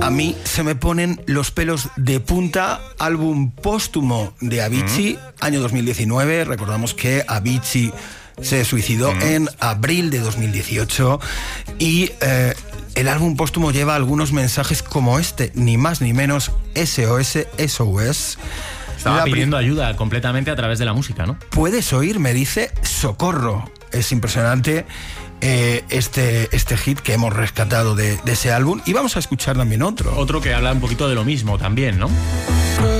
A mí se me ponen los pelos de punta. Álbum póstumo de Avicii, año 2019. Recordamos que Avicii se suicidó en abril de 2018 y el álbum póstumo lleva algunos mensajes como este, ni más ni menos, SOS, SOS. Estaba pidiendo ayuda completamente a través de la música, ¿no? Puedes oír, me dice, socorro. Es impresionante este hit que hemos rescatado de ese álbum. Y vamos a escuchar también otro. Otro que habla un poquito de lo mismo también, ¿no?